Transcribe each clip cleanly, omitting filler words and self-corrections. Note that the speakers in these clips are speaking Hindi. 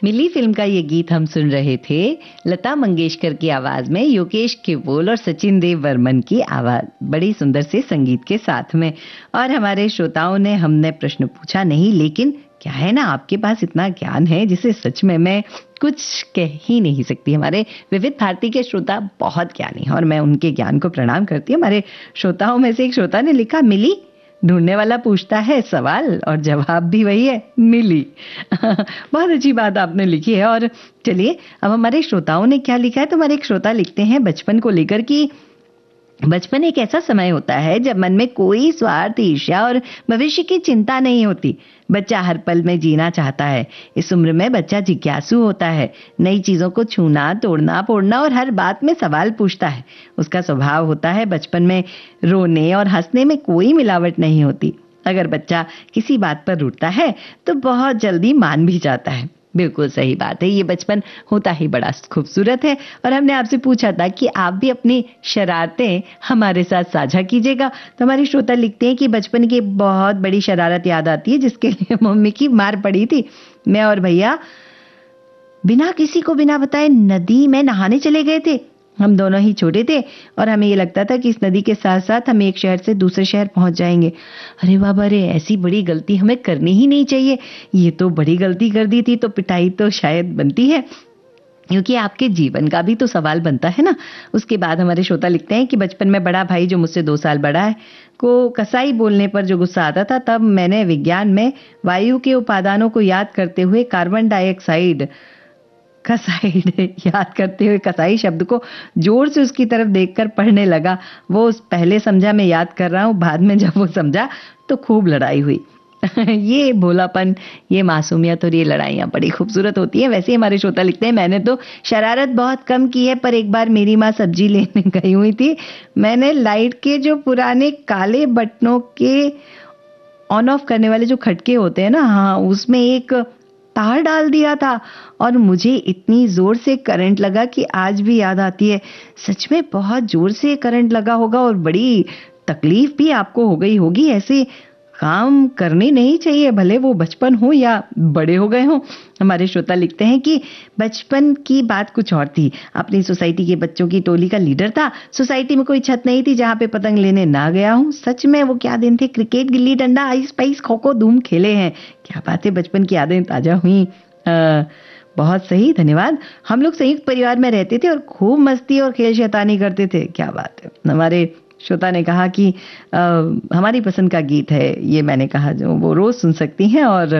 मिली फिल्म का ये गीत हम सुन रहे थे लता मंगेशकर की आवाज में, योगेश केवल और सचिन देव वर्मन की आवाज, बड़ी सुंदर से संगीत के साथ में। और हमारे श्रोताओं ने हमने प्रश्न पूछा नहीं, लेकिन क्या है ना, आपके पास इतना ज्ञान है जिसे सच में मैं कुछ कह ही नहीं सकती। हमारे विविध भारती के श्रोता बहुत ज्ञानी हैं और मैं उनके ज्ञान को प्रणाम करती हूँ। हमारे श्रोताओं में से एक श्रोता ने लिखा, मिली ढूंढने वाला पूछता है सवाल और जवाब भी वही है, मिली। बहुत अच्छी बात आपने लिखी है। और चलिए अब हमारे श्रोताओं ने क्या लिखा है, तो हमारे एक श्रोता लिखते हैं बचपन को लेकर कि बचपन एक ऐसा समय होता है जब मन में कोई स्वार्थ, ईर्ष्या और भविष्य की चिंता नहीं होती। बच्चा हर पल में जीना चाहता है। इस उम्र में बच्चा जिज्ञासु होता है, नई चीजों को छूना, तोड़ना, फोड़ना और हर बात में सवाल पूछता है। उसका स्वभाव होता है बचपन में रोने और हंसने में कोई मिलावट नहीं होती। अगर बच्चा किसी बात पर रूठता है तो बहुत जल्दी मान भी जाता है। बिल्कुल सही बात है, ये बचपन होता ही बड़ा खूबसूरत है। और हमने आपसे पूछा था कि आप भी अपनी शरारतें हमारे साथ साझा कीजिएगा, तो हमारे श्रोता लिखते हैं कि बचपन की बहुत बड़ी शरारत याद आती है जिसके लिए मम्मी की मार पड़ी थी। मैं और भैया बिना किसी को बिना बताए नदी में नहाने चले गए थे। हम दोनों ही छोटे थे और हमें ये लगता था कि इस नदी के साथ साथ हम एक शहर से दूसरे शहर पहुंच जाएंगे। अरे बाबा रे, ऐसी बड़ी गलती हमें करनी ही नहीं चाहिए। ये तो बड़ी गलती कर दी थी, तो पिटाई तो शायद बनती है, क्योंकि आपके जीवन का भी तो सवाल बनता है ना। उसके बाद हमारे श्रोता लिखते हैं कि बचपन में बड़ा भाई जो मुझसे 2 साल बड़ा है को कसाई बोलने पर जो गुस्सा आता था, तब मैंने विज्ञान में वायु के उपादानों को याद करते हुए कार्बन डाइऑक्साइड कसाइड याद करते हुए कसाई शब्द को जोर से उसकी तरफ देखकर पढ़ने लगा। वो पहले समझा, मैं याद कर रहा हूँ, बाद में जब वो समझा तो खूब लड़ाई हुई। ये भोलापन, ये मासूमियत और ये लड़ाइयाँ बड़ी खूबसूरत होती हैं। वैसे हमारे श्रोता लिखते हैं, मैंने तो शरारत बहुत कम की है, पर एक बार मेरी माँ सब्जी लेने गई हुई थी। मैंने लाइट के जो पुराने काले बटनों के ऑन ऑफ करने वाले जो खटके होते हैं ना, हाँ, उसमें एक तार डाल दिया था और मुझे इतनी जोर से करंट लगा कि आज भी याद आती है। सच में बहुत जोर से करंट लगा होगा और बड़ी तकलीफ भी आपको हो गई होगी। ऐसे काम करने नहीं चाहिए, भले वो बचपन हो या बड़े हो गए हो। हमारे श्रोता लिखते हैं कि बचपन की बात कुछ और थी। अपनी सोसाइटी के बच्चों की टोली का लीडर था। सोसाइटी में कोई छत नहीं थी जहां पे पतंग लेने ना गया हूं। सच में वो क्या दिन थे। Cricket, gilli danda, ice price, kho kho धूम खेले हैं। क्या बात है, बचपन की यादें ताजा हुई। बहुत सही, धन्यवाद। हम लोग संयुक्त परिवार में रहते थे और खूब मस्ती और खेल शैतानी करते थे। क्या बात है। हमारे श्रोता ने कहा कि हमारी पसंद का गीत है ये, मैंने कहा जो वो रोज सुन सकती हैं, और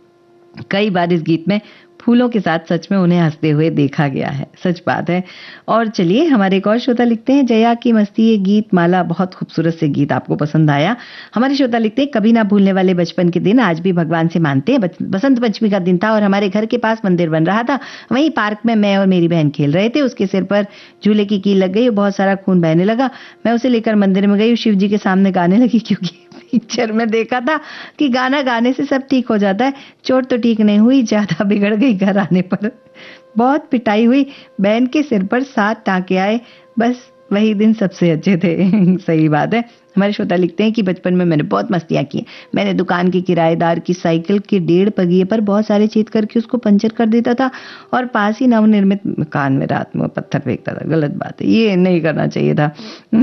कई बार इस गीत में फूलों के साथ सच में उन्हें हंसते हुए देखा गया है। सच बात है। और चलिए हमारे एक और श्रोता लिखते हैं, जया की मस्ती ये गीत माला, बहुत खूबसूरत से गीत आपको पसंद आया। हमारे श्रोता लिखते हैं, कभी ना भूलने वाले बचपन के दिन आज भी भगवान से मानते हैं। बसंत पंचमी का दिन था और हमारे घर के पास मंदिर बन रहा था। वहीं पार्क में मैं और मेरी बहन खेल रहे थे। उसके सिर पर झूले की कील लग गई और बहुत सारा खून बहने लगा। मैं उसे लेकर मंदिर में गई, शिव जी के सामने गाने लगी, क्योंकि पिक्चर में देखा था कि गाना गाने से सब ठीक हो जाता है। चोट तो ठीक नहीं हुई, ज्यादा बिगड़ गई। घर आने पर बहुत पिटाई हुई। बहन के सिर पर 7 टांके आए। बस वही दिन सबसे अच्छे थे। सही बात है। हमारे श्रोता लिखते हैं कि बचपन में मैंने बहुत मस्तियां की। मैंने दुकान के किराएदार की साइकिल के 1.5 पहिए पर बहुत सारे छेद करके उसको पंचर कर देता था और पास ही नवनिर्मित मकान में रात में पत्थर फेंकता था। गलत बात है, ये नहीं करना चाहिए था।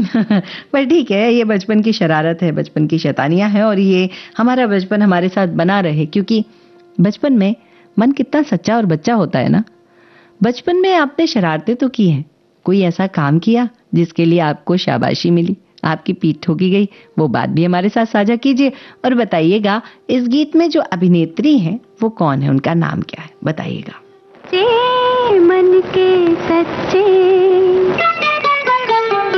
पर ठीक है, ये बचपन की शरारत है, बचपन की शैतानियां हैं, और ये हमारा बचपन हमारे साथ बना रहे, क्योंकि बचपन में मन कितना सच्चा और बच्चा होता है ना। बचपन में आपने शरारतें तो की हैं, कोई ऐसा काम किया जिसके लिए आपको शाबाशी मिली, आपकी पीठ ठोकी गई, वो बात भी हमारे साथ साझा कीजिए और बताइएगा इस गीत में जो अभिनेत्री हैं वो कौन है, उनका नाम क्या है, बताइएगा। मन के सच्चे